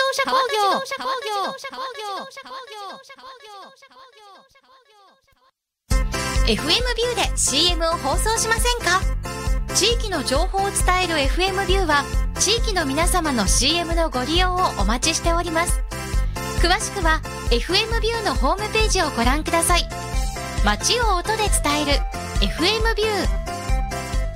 車工業 FM ビューで CM を放送しませんか？地域の情報を伝える FM ビューは地域の皆様の CM のご利用をお待ちしております。詳しくは FM ビューのホームページをご覧ください。街を音で伝える FM ビュー。